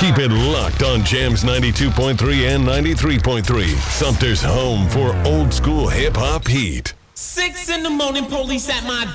Keep it locked on Jams 92.3 and 93.3. Sumter's home for old school hip hop heat. 6 in the morning, police at my